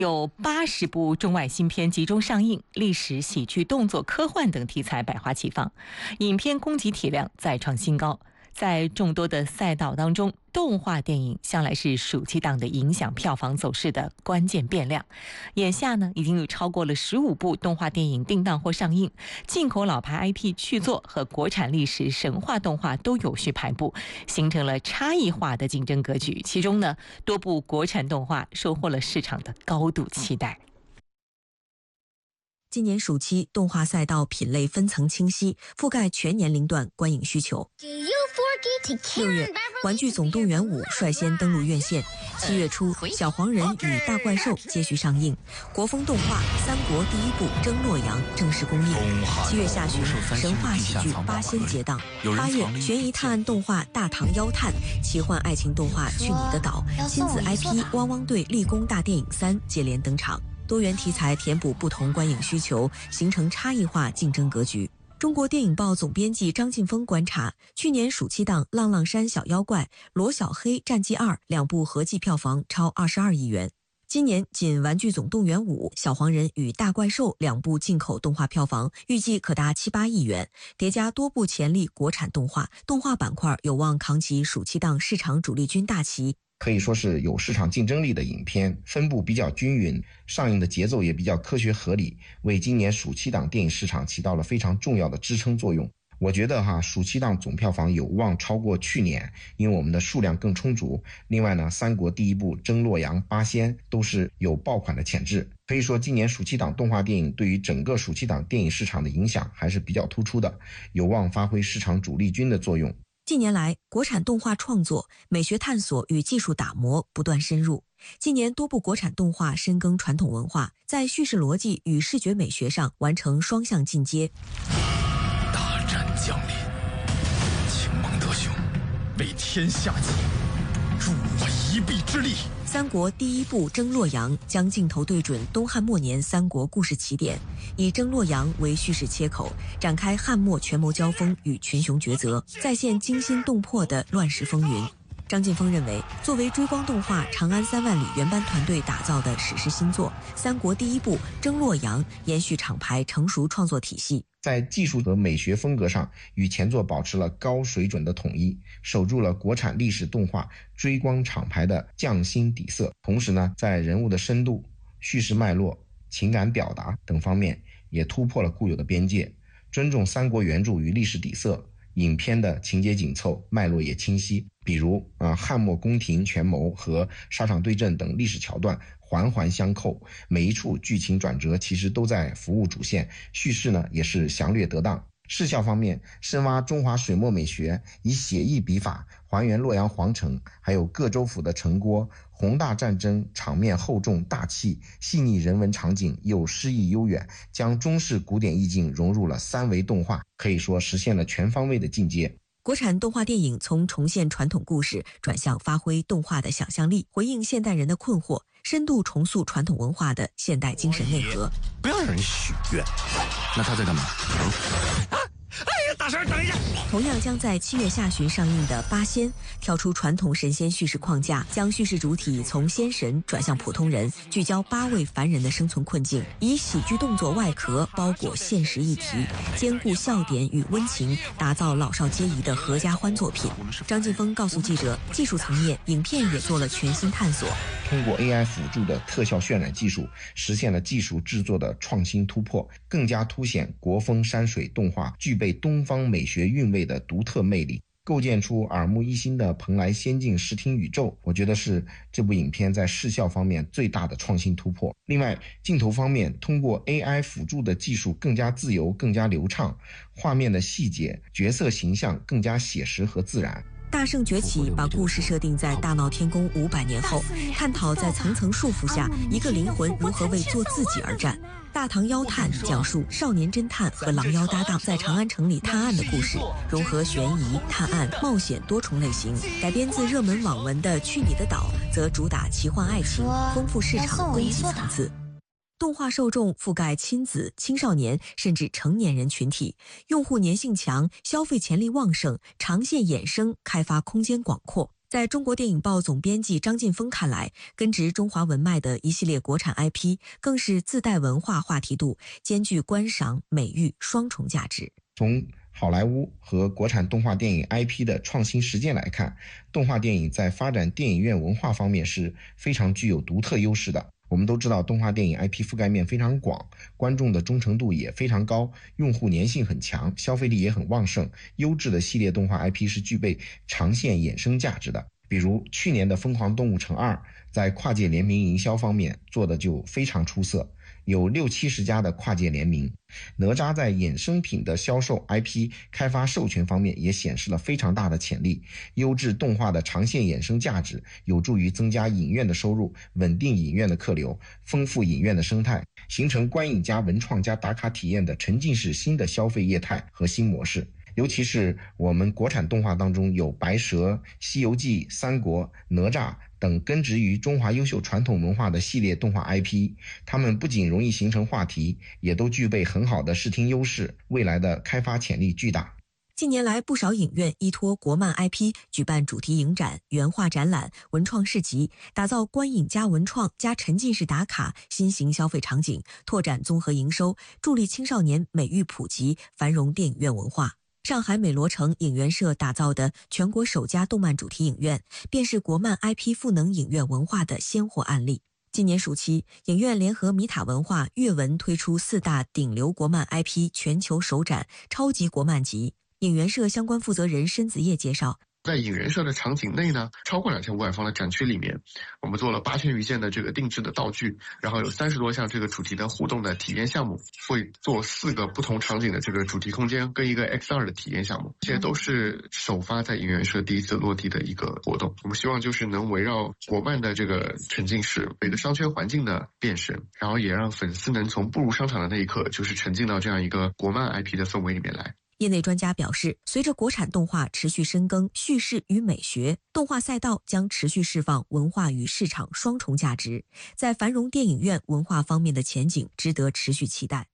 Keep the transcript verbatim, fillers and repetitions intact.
有八十部中外新片集中上映，历史、喜剧、动作、科幻等题材百花齐放，影片供给体量再创新高。在众多的赛道当中，动画电影向来是暑期档的影响票房走势的关键变量。眼下呢，已经有超过了十五部动画电影定档或上映，进口老牌 I P 续作和国产历史神话动画都有序排布，形成了差异化的竞争格局。其中呢，多部国产动画收获了市场的高度期待。 今年暑期动画赛道品类分层清晰，覆盖全年龄段观影需求。六月，《玩具总动员五》率先登陆院线。七月初，《小黄人与大怪兽》接续上映。国风动画《三国》第一部《争洛阳》正式公映。七月下旬，神话喜剧《八仙》结档。八月，悬疑探案动画《大唐妖探》，奇幻爱情动画《去你的岛》，亲子 I P《汪汪队立功大电影三》接连登场。多元题材填补不同观影需求，形成差异化竞争格局。中国电影报总编辑张劲峰观察，去年暑期档《浪浪山小妖怪》《罗小黑战记二》两部合计票房超二十二亿元。今年仅《玩具总动员五》《小黄人与大怪兽》两部进口动画票房预计可达七八亿元，叠加多部潜力国产动画，动画板块有望扛起暑期档市场主力军大旗。 可以说是有市场竞争力的影片，分布比较均匀，上映的节奏也比较科学合理，为今年暑期档电影市场起到了非常重要的支撑作用。我觉得哈，暑期档总票房有望超过去年，因为我们的数量更充足。另外呢，三国第一部、争洛阳、八仙都是有爆款的潜质。可以说，今年暑期档动画电影对于整个暑期档电影市场的影响还是比较突出的，有望发挥市场主力军的作用。 近年来，国产动画创作、美学探索与技术打磨不断深入。今年多部国产动画深耕传统文化，在叙事逻辑与视觉美学上完成双向进阶。 大战降临，请蒙德兄为天下计，助我一臂之力。 三国第一部《争洛阳》将镜头对准东汉末年三国故事起点，以争洛阳为叙事切口，展开汉末权谋交锋与群雄抉择，再现惊心动魄的乱世风云。张劲峰认为，作为追光动画《长安三万里》原班团队打造的史诗新作，三国第一部《争洛阳》延续厂牌成熟创作体系， 在技术和美学风格上与前作保持了高水准的统一，守住了国产历史动画追光厂牌的匠心底色。同时呢，在人物的深度、叙事脉络、情感表达等方面也突破了固有的边界，尊重三国原著与历史底色。影片的情节紧凑，脉络也清晰。比如啊，汉末宫廷权谋和沙场对阵等历史桥段环环相扣，每一处剧情转折其实都在服务主线，叙事呢也是详略得当。视效方面，深挖中华水墨美学，以写意笔法还原洛阳皇城，还有各州府的城郭，宏大战争场面厚重大气，细腻人文场景又诗意悠远，将中式古典意境融入了三维动画，可以说实现了全方位的进阶。 国产动画电影从重现传统故事转向发挥动画的想象力，回应现代人的困惑，深度重塑传统文化的现代精神内核。 不要让人许愿，那他在干嘛？啊！哎呀，大婶，等一下！ 同样将在七月下旬上映的《八仙》，跳出传统神仙叙事框架，将叙事主体从仙神转向普通人，聚焦八位凡人的生存困境，以喜剧动作外壳包裹现实议题，兼顾笑点与温情，打造老少皆宜的合家欢作品。张劲峰告诉记者，技术层面，影片也做了全新探索。 通过 A I 辅助的特效渲染技术，实现了技术制作的创新突破，更加凸显国风山水动画具备东方美学韵味的独特魅力，构建出耳目一新的蓬莱仙境视听宇宙。我觉得是这部影片在视效方面最大的创新突破。另外，镜头方面，通过 A I 辅助的技术更加自由，更加流畅，画面的细节、角色形象更加写实和自然。 大圣崛起把故事设定在大闹天宫五百年后，探讨在层层束缚下，一个灵魂如何为做自己而战。大唐妖探讲述少年侦探和狼妖搭档在长安城里探案的故事，融合悬疑、探案、冒险多重类型。改编自热门网文的《去你的岛》则主打奇幻爱情，丰富市场供给层次。动画受众覆盖亲子、青少年甚至成年人群体，用户粘性强，消费潜力旺盛，长线衍生开发空间广阔。 在中国电影报总编辑张晋峰看来，根植中华文脉的一系列国产 I P 更是自带文化话题度，兼具观赏、美育双重价值。 从好莱坞和国产动画电影 I P 的创新实践来看，动画电影在发展电影院文化方面是非常具有独特优势的。我们都知道，动画电影 I P 覆盖面非常广，观众的忠诚度也非常高，用户粘性很强，消费力也很旺盛。优质的系列动画 I P 是具备长线衍生价值的。比如去年的《疯狂动物城二》在跨界联名营销方面做的就非常出色，有六七十家的跨界联名。哪吒在衍生品的销售 I P 开发授权方面也显示了非常大的潜力。优质动画的长线衍生价值有助于增加影院的收入，稳定影院的客流，丰富影院的生态，形成观影加文创加打卡体验的沉浸式新的消费业态和新模式。尤其是我们国产动画当中有白蛇、西游记、三国、哪吒等根植于中华优秀传统文化的系列动画 I P， 它们不仅容易形成话题，也都具备很好的视听优势，未来的开发潜力巨大。 近年来，不少影院依托国漫 I P 举办主题影展、原画展览、文创市集，打造观影加文创加沉浸式打卡新型消费场景，拓展综合营收，助力青少年美育普及，繁荣电影院文化。上海美罗城影园社打造的全国首家动漫主题影院，便是国漫 I P 赋能影院文化的鲜活案例。今年暑期，影院联合米塔文化、阅文推出四大顶流国漫 I P 全球首展超级国漫集。影园社相关负责人申子叶介绍， 在影园社的场景内呢，超过两千五百方的展区里面，我们做了八千余件的这个定制的道具，然后有三十多项这个主题的互动的体验项目，会做四个不同场景的这个主题空间跟一个 X 二 的体验项目，这些都是首发在影园社第一次落地的一个活动。我们希望就是能围绕国漫的这个沉浸式每个商圈环境的变身，然后也让粉丝能从步入商场的那一刻，就是沉浸到这样一个国漫 I P 的氛围里面来。 业内专家表示，随着国产动画持续深耕叙事与美学，动画赛道将持续释放文化与市场双重价值，在繁荣电影院文化方面的前景值得持续期待。